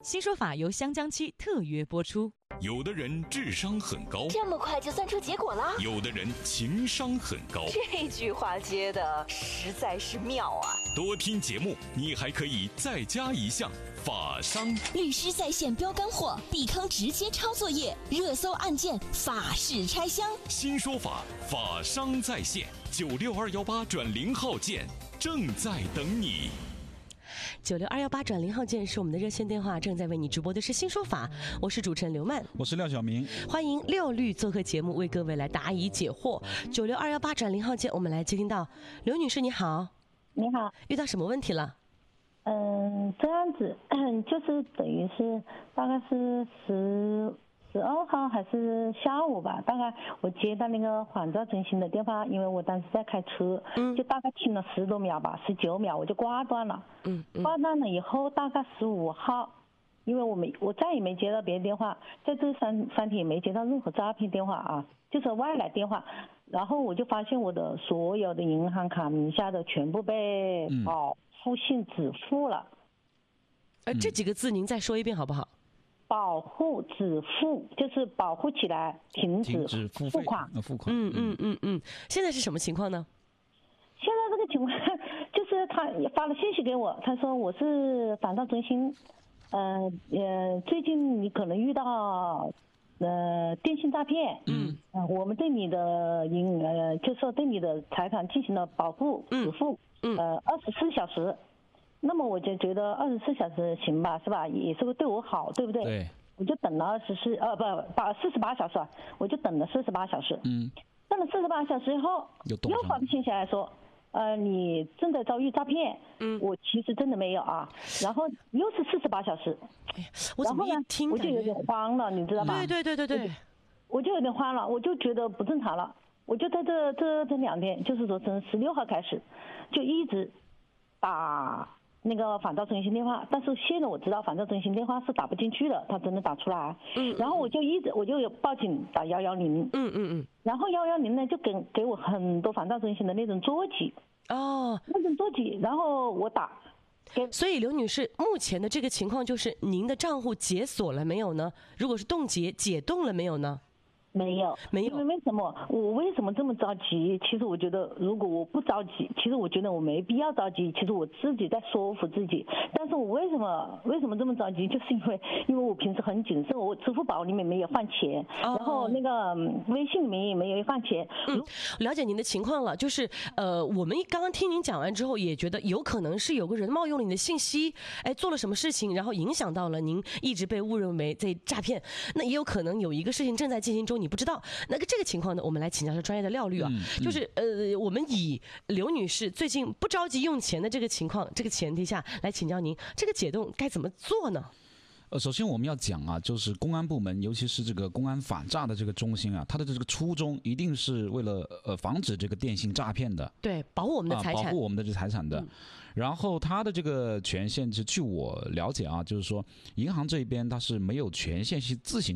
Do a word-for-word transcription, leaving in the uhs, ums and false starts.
新说法由香江七特约播出。 有的人智商很高， 这么快就算出结果了； 有的人情商很高。 这句话接的实在是妙啊！ 多听节目，你还可以再加一项法商。 律师在线标干货，币康直接抄作业，热搜案件法式拆箱。 新说法法商在线，九六二幺八转零号键正在等你。 九六二幺八转零号键是我们的热线电话，正在为你直播的是新说法，我是主持人刘曼， 我是廖晓明， 欢迎廖律做客节目，为各位来答疑解惑。九六二幺八转零号键，我们来接听到刘女士，你好。 你好， 遇到什么问题了？ 嗯，这样子，就是等于是大概是十十二号还是下午吧，大概我接到那个缓照中心的电话，因为我当时在开车，嗯，就大概听了十多秒吧，十九秒我就挂断了，嗯，嗯挂断了以后大概十五号，因为我没我再也没接到别的电话，在这三三天也没接到任何诈骗电话啊，就是外来电话，然后我就发现我的所有的银行卡名下的全部被保护性止付了。 呃、嗯，这几个字您再说一遍好不好？ 保护止付就是保护起来，停止付款。 付款。 嗯嗯嗯嗯。现在是什么情况呢？ 现在这个情况就是他发了信息给我，他说我是反诈中心，呃呃，最近你可能遇到呃电信诈骗，嗯，呃、我们对你的银呃就是说对你的财产进行了保护止付，嗯，呃二十四小时。那么我就觉得二十四小时行吧，是吧？也是会对我好，对不对？ 对。 我就等了二十四呃不把四十八小时，我就等了四十八小时。嗯。等了四十八小时以后，又发个信息来说，呃，你正在遭遇诈骗。嗯。我其实真的没有啊。然后又是四十八小时。 哎呀，我怎么一听我就有点慌了，你知道吗？ 对对对对对。 我就有点慌了，我就觉得不正常了。我就在这这这两天，就是说从十六号开始，就一直打那个反诈中心电话，但是现在我知道反诈中心电话是打不进去的，他真的打出来。嗯。然后我就一直我就有报警打幺幺零。嗯嗯嗯。然后幺幺零呢就给给我很多反诈中心的那种座机。哦。那种座机，然后我打。 所以刘女士，目前的这个情况就是您的账户解锁了没有呢？如果是冻结，解冻了没有呢？ 没有，没有。因为为什么我为什么这么着急？其实我觉得，如果我不着急，其实我觉得我没必要着急。其实我自己在说服自己。但是我为什么为什么这么着急？就是因为因为我平时很谨慎，我支付宝里面没有放钱，哦、然后那个微信里面也没有放钱。 嗯，了解您的情况了。就是呃，我们刚刚听您讲完之后，也觉得有可能是有个人冒用了你的信息，哎，做了什么事情，然后影响到了您，一直被误认为在诈骗。那也有可能有一个事情正在进行中，你不知道。那个这个情况呢，我们来请教一下专业的廖律啊，嗯嗯、就是呃，我们以刘女士最近不着急用钱的这个情况，这个前提下来请教您，这个解冻该怎么做呢？ 呃，首先我们要讲啊，就是公安部门，尤其是这个公安反诈的这个中心啊，它的这个初衷一定是为了呃防止这个电信诈骗的， 对，保护我们的财产， 啊、保护我们的这财产的。嗯、然后它的这个权限，就据我了解啊，就是说银行这边它是没有权限去自行